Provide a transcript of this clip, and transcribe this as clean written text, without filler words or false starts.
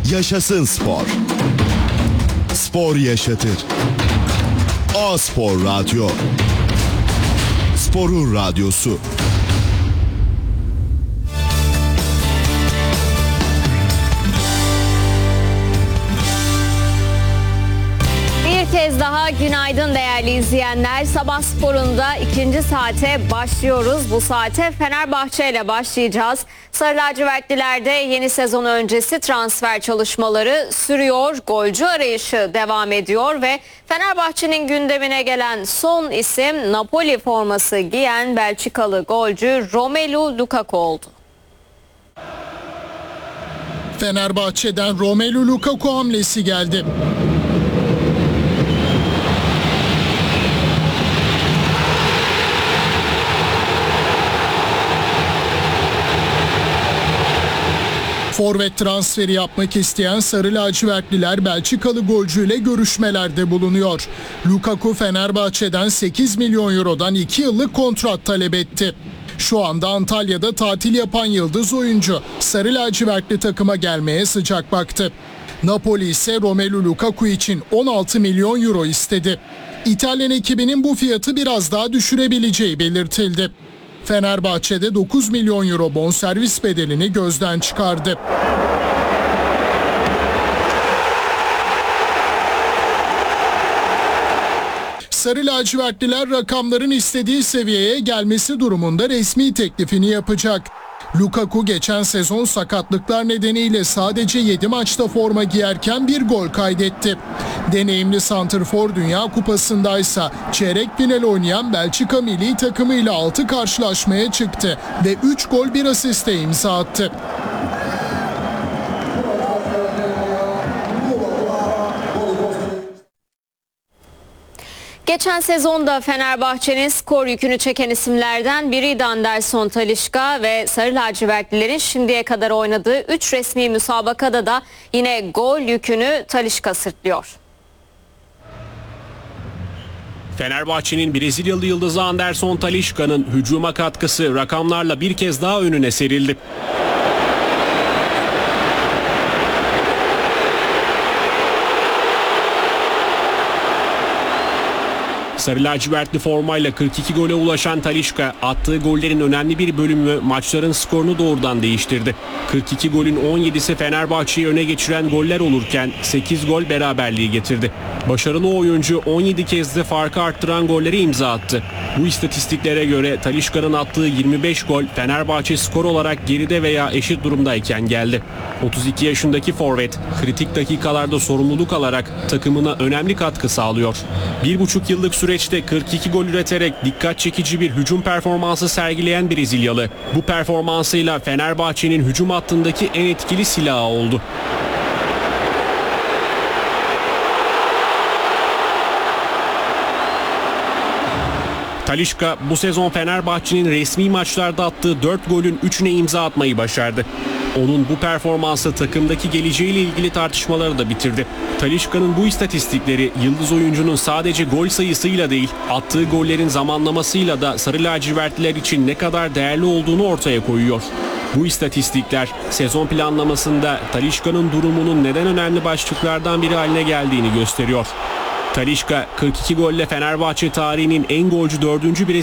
Yaşasın spor. Spor yaşatır. A-Spor Radyo. Sporun radyosu. Bir kez daha günaydın değerli izleyenler. Sabah sporunda ikinci saate başlıyoruz. Bu saate Fenerbahçe ile başlayacağız. Sarı lacivertlilerde yeni sezon öncesi transfer çalışmaları sürüyor. Golcü arayışı devam ediyor ve Fenerbahçe'nin gündemine gelen son isim Napoli forması giyen Belçikalı golcü Romelu Lukaku oldu. Fenerbahçe'den Romelu Lukaku hamlesi geldi. Forvet transferi yapmak isteyen Sarı lacivertliler Belçikalı golcüyle görüşmelerde bulunuyor. Lukaku Fenerbahçe'den 8 milyon eurodan 2 yıllık kontrat talep etti. Şu anda Antalya'da tatil yapan yıldız oyuncu Sarı lacivertli takıma gelmeye sıcak baktı. Napoli ise Romelu Lukaku için 16 milyon euro istedi. İtalyan ekibinin bu fiyatı biraz daha düşürebileceği belirtildi. Fenerbahçe'de 9 milyon euro bonservis bedelini gözden çıkardı. Sarı lacivertliler rakamların istediği seviyeye gelmesi durumunda resmi teklifini yapacak. Lukaku geçen sezon sakatlıklar nedeniyle sadece 7 maçta forma giyerken bir gol kaydetti. Deneyimli santrfor Dünya Kupası'ndaysa çeyrek final oynayan Belçika milli takımıyla 6 karşılaşmaya çıktı ve 3 gol 1 asiste imza attı. Geçen sezonda Fenerbahçe'nin skor yükünü çeken isimlerden biriydi Anderson Talisca ve Sarı lacivertlilerin şimdiye kadar oynadığı 3 resmi müsabakada da yine gol yükünü Talisca sırtlıyor. Fenerbahçe'nin Brezilyalı yıldızı Anderson Talisca'nın hücuma katkısı rakamlarla bir kez daha önüne serildi. Sarı lacivertli formayla 42 gole ulaşan Talisca attığı gollerin önemli bir bölümü maçların skorunu doğrudan değiştirdi. 42 golün 17'si Fenerbahçe'yi öne geçiren goller olurken 8 gol beraberliği getirdi. Başarılı oyuncu 17 kez de farkı arttıran golleri imza attı. Bu istatistiklere göre Talisca'nın attığı 25 gol Fenerbahçe skor olarak geride veya eşit durumdayken geldi. 32 yaşındaki forvet kritik dakikalarda sorumluluk alarak takımına önemli katkı sağlıyor. 1,5 yıllık süreçte 42 gol üreterek dikkat çekici bir hücum performansı sergileyen Brezilyalı bu performansıyla Fenerbahçe'nin hücum hattındaki en etkili silahı oldu. Talisca bu sezon Fenerbahçe'nin resmi maçlarda attığı 4 golün 3'üne imza atmayı başardı. Onun bu performansı takımdaki geleceğiyle ilgili tartışmaları da bitirdi. Talisca'nın bu istatistikleri yıldız oyuncunun sadece gol sayısıyla değil, attığı gollerin zamanlamasıyla da Sarı lacivertliler için ne kadar değerli olduğunu ortaya koyuyor. Bu istatistikler sezon planlamasında Talisca'nın durumunun neden önemli başlıklardan biri haline geldiğini gösteriyor. Talisca 42 golle Fenerbahçe tarihinin en golcü 4.